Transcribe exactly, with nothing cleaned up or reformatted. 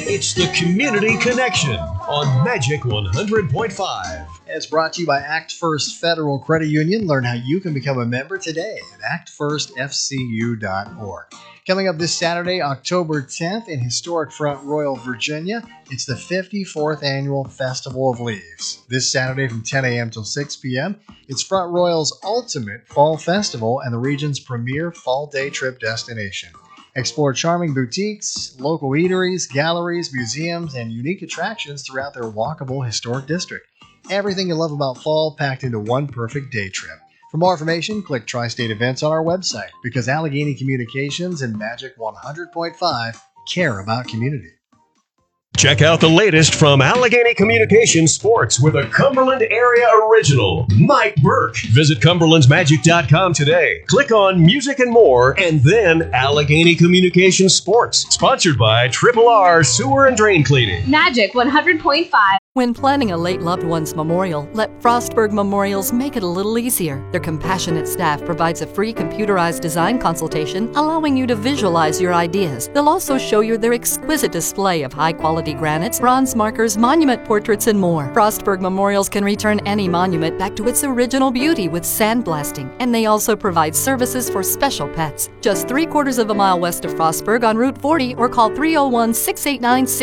It's the Community Connection on Magic one hundred point five. It's brought to you by Act First Federal Credit Union. Learn how you can become a member today at act first f c u dot org. Coming up this Saturday, October tenth, in historic Front Royal, Virginia, it's the fifty-fourth Annual Festival of Leaves. This Saturday from ten a.m. till six p.m., it's Front Royal's ultimate fall festival and the region's premier fall day trip destination. Explore charming boutiques, local eateries, galleries, museums, and unique attractions throughout their walkable historic district. Everything you love about fall packed into one perfect day trip. For more information, click Tri-State Events on our website, because Allegheny Communications and Magic one hundred point five care about community. Check out the latest from Allegheny Communications Sports with a Cumberland area original, Mike Burke. Visit Cumberlands Magic dot com today. Click on Music and More, and then Allegheny Communications Sports. Sponsored by Triple R Sewer and Drain Cleaning. Magic one hundred point five. When planning a late loved one's memorial, let Frostburg Memorials make it a little easier. Their compassionate staff provides a free computerized design consultation, allowing you to visualize your ideas. They'll also show you their exquisite display of high-quality granites, bronze markers, monument portraits, and more. Frostburg Memorials can return any monument back to its original beauty with sandblasting, and they also provide services for special pets. Just three quarters of a mile west of Frostburg on Route forty, or call three oh one, six eight nine, six